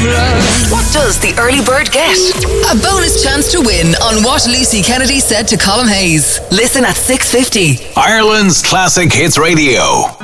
What does the early bird get? A bonus chance to win on what Lucy Kennedy said to Colin Hayes. Listen at 6:50. Ireland's Classic Hits Radio.